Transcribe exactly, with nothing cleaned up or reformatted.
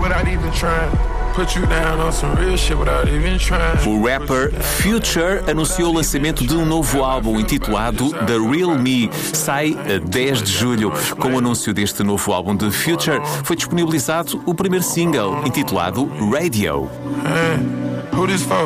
without even trying. Put you down on some real shit without even trying. O rapper Future anunciou o lançamento de um novo álbum intitulado The Real Me. Sai a dez de julho. Com o anúncio deste novo álbum de Future, foi disponibilizado o primeiro single, intitulado Radio. Hey, who this for?